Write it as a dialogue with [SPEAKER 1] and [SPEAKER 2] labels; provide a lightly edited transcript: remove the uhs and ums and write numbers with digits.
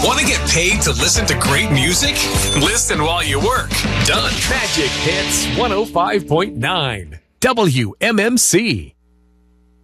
[SPEAKER 1] Want to get paid to listen to great music? Listen while you work. Done.
[SPEAKER 2] Magic Hits 105.9 WMMC.